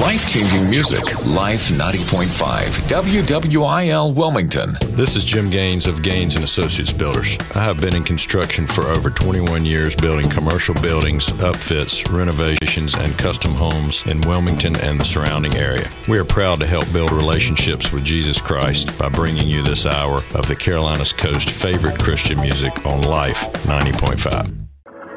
Life-changing music. Life 90.5. WWIL Wilmington. This is Jim Gaines of Gaines & Associates Builders. I have been in construction for over 21 years building commercial buildings, upfits, renovations, and custom homes in Wilmington and the surrounding area. We are proud to help build relationships with Jesus Christ by bringing you this hour of the Carolinas Coast favorite Christian music on Life 90.5.